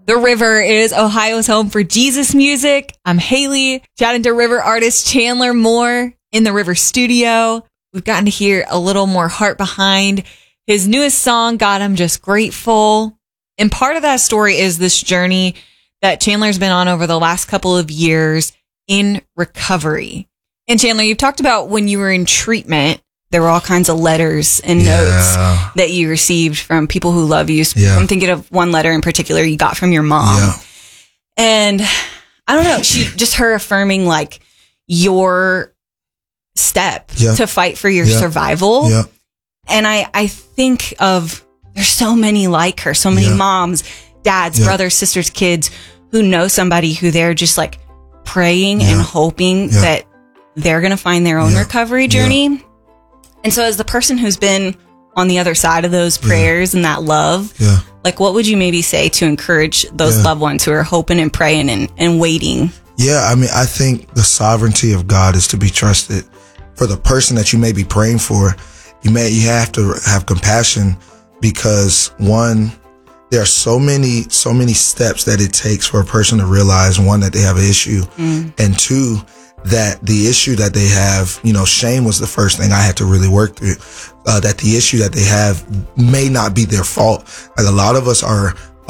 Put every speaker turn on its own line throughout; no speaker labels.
The River is Ohio's home for Jesus music. I'm Haley, chatting to River artist Chandler Moore in the River studio. We've gotten to hear a little more heart behind his newest song, God, I'm Just Grateful. And part of that story is this journey that Chandler's been on over the last couple of years in recovery. And Chandler, you've talked about when you were in treatment, there were all kinds of letters and notes that you received from people who love you. I'm thinking of one letter in particular you got from your mom. And I don't know, just her affirming like your step to fight for your survival. And I think of, there's so many like her, so many moms, dads, brothers, sisters, kids who know somebody who they're just like praying and hoping that they're going to find their own recovery journey. And so as the person who's been on the other side of those prayers and that love, like what would you maybe say to encourage those loved ones who are hoping and praying and waiting?
Yeah, I mean, I think the sovereignty of God is to be trusted. For the person that you may be praying for, you have to have compassion, because one, there are so many steps that it takes for a person to realize, one, that they have an issue, and two, that the issue that they have, shame was the first thing I had to really work through, that the issue that they have may not be their fault. Like a lot of us are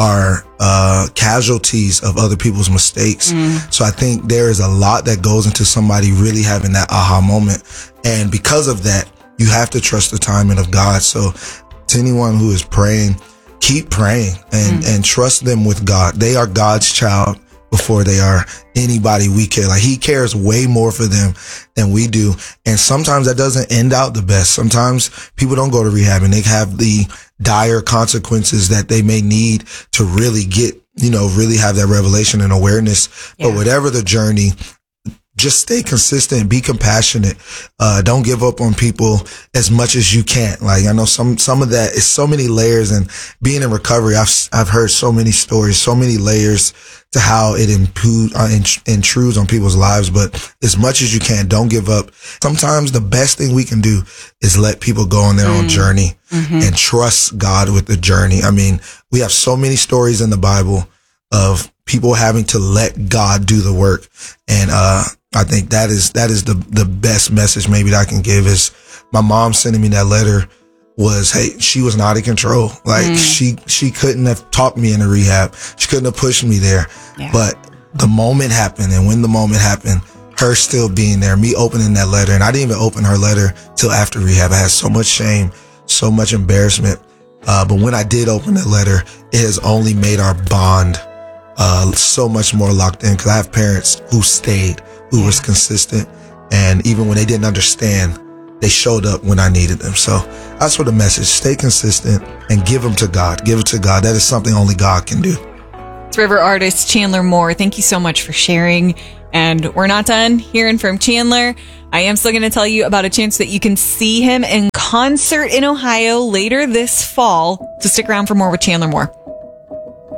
casualties of other people's mistakes. So I think there is a lot that goes into somebody really having that aha moment. And because of that, you have to trust the timing of God. So to anyone who is praying, keep praying and trust them with God. They are God's child before they are anybody we care. Like he cares way more for them than we do. And sometimes that doesn't end out the best. Sometimes people don't go to rehab and they have the dire consequences that they may need to really get, really have that revelation and awareness. But whatever the journey, just stay consistent, be compassionate. Don't give up on people as much as you can. Like I know some of that is so many layers, and being in recovery, I've heard so many stories, so many layers to how it intrudes on people's lives. But as much as you can, don't give up. Sometimes the best thing we can do is let people go on their own journey and trust God with the journey. I mean, we have so many stories in the Bible of people having to let God do the work. And, I think that is the best message maybe that I can give is my mom sending me that letter was, hey, she was not in control. Like she couldn't have talked me into rehab. She couldn't have pushed me there. But the moment happened. And when the moment happened, her still being there, me opening that letter. And I didn't even open her letter till after rehab. I had so much shame, so much embarrassment. But when I did open that letter, it has only made our bond so much more locked in, because I have parents who stayed, who was consistent, and even when they didn't understand, they showed up when I needed them. So that's what the message: stay consistent and give them to God. Give it to God. That is something only God can do.
It's River artist Chandler Moore. Thank you so much for sharing. And we're not done hearing from Chandler. I am still going to tell you about a chance that you can see him in concert in Ohio later this fall. So stick around for more with Chandler Moore.